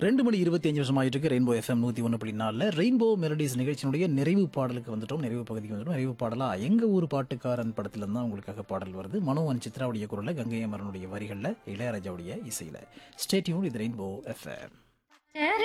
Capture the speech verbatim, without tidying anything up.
ரெண்டு மணி இருபத்தி அஞ்சு வருஷம் ஆயிட்டு இருக்கு. ரெயின்போ எஃப்எம் நூற்றி ஒன்று புள்ளி நாலில் ரெயின்போ மெலடிஸ் நிகழ்ச்சியினுடைய நிறைவு பாடலுக்கு வந்துட்டோம். நிறைவு பகுதிக்கு வந்துட்டோம். நிறைவு பாடலா எங்க ஊர் பாட்டுக்காரன் படத்துல தான் உங்களுக்காக பாடல் வருது. மனோவன் சித்ராவுடைய குரல்ல, கங்கை அமரனுடைய வரிகள்ல, இளையராஜாவுடைய இசையில. Stay tune. இது ரெயின்போ எஃப்எம்.